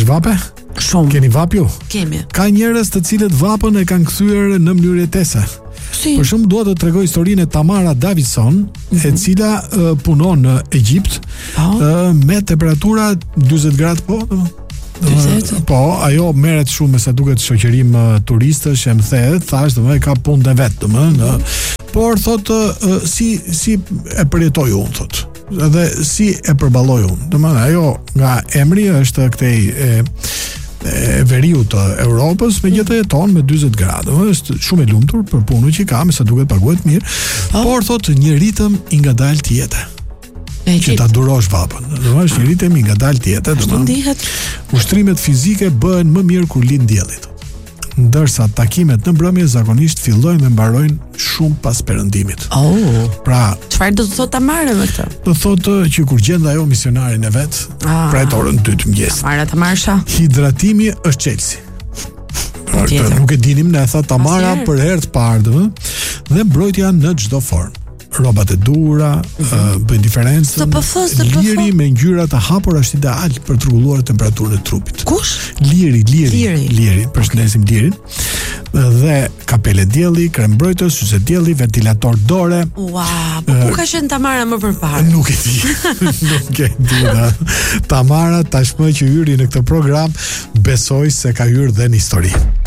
Kesh vape? Shumë. Keni vap ju? Kemi. Ka njerëz të cilët vapën e kanë kthyer në mënyrë jetese. Si? Për shumë dua të tregoj historinë e Tamara Davidson, e cila punon në Egjipt me temperatura 40 gradë po. Po, ajo merret shumë me sa duket shoqërim turistësh, e më the, thash, domethënë ka punë e vet, domethënë. Por thotë si e përjetoj unë, thotë. Edhe si e përballoj unë. Domethënë ajo nga emri është këtej e veriu të Europës, megjithatë jeton me 40 gradë. Është shumë e lumtur për punën që ka, me sa duket paguhet mirë, por thotë një ritëm i ngadalë të jetë. Që ta durosh vapën. Domethënë një ritëm i ngadalë të jetë, domethënë. Ushtrimet fizike bëhen më mirë kur lind dielli. Ndërsa takimet në mbrëmje zakonisht fillojnë dhe mbarojnë shumë pas perëndimit. Pra, çfarë do të thotë Tamara me këtë? Do thotë që kur gjend ajo misionarin e vet, pret orën 2 të mëngjesit. Tamarasha. Hidratimi është Chelsea. Nuk e dinim, ne tha Tamara për herë të parë, dhe mbrojtja në çdo formë. Rrobat e duhura bën diferencën. Liri me ngjyra të hapura është ideal për të rregulluar temperaturën e trupit. Kush? Liri. Përshëndesim Lirin. Dhe kapele dielli, krem mbrojtës, syze dielli, ventilator dore. Ua, po ku ka qenë Tamara më përpara? Nuk e di. Tamara tashmë që hyri në këtë program, besoj se ka hyrë dhe në histori.